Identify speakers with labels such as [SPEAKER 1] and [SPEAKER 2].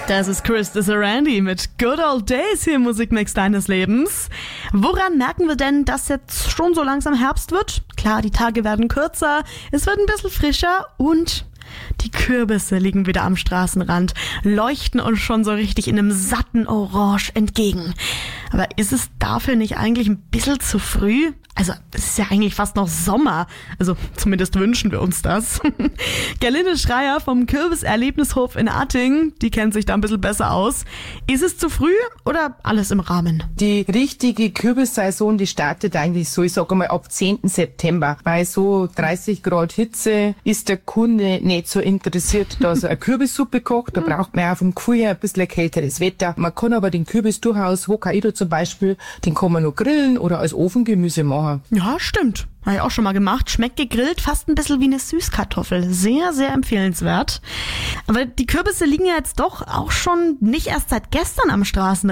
[SPEAKER 1] Das ist Chris Randy mit Good Old Days hier im Musikmix deines Lebens. Woran merken wir denn, dass jetzt schon so langsam Herbst wird? Klar, die Tage werden kürzer, es wird ein bisschen frischer und die Kürbisse liegen wieder am Straßenrand, leuchten uns schon so richtig in einem satten Orange entgegen. Aber ist es dafür nicht eigentlich ein bisschen zu früh? Also, es ist ja eigentlich fast noch Sommer. Also, zumindest wünschen wir uns das. Gerlinde Schreier vom Kürbiserlebnishof in Atting, die kennt sich da ein bisschen besser aus. Ist es zu früh oder alles im Rahmen?
[SPEAKER 2] Die richtige Kürbissaison, die startet eigentlich so, ich sage mal, ab 10. September. Bei so 30 Grad Hitze ist der Kunde nicht so interessiert, dass er eine Kürbissuppe kocht. Da braucht man auch vom Gefühl her ein bisschen kälteres Wetter. Man kann aber den Kürbis durchaus, Hokkaido zum Beispiel, den kann man noch grillen oder als Ofengemüse machen.
[SPEAKER 1] Ja, stimmt. Habe ich auch schon mal gemacht. Schmeckt gegrillt fast ein bisschen wie eine Süßkartoffel. Sehr, sehr empfehlenswert. Aber die Kürbisse liegen ja jetzt doch auch schon nicht erst seit gestern am Straßenrand.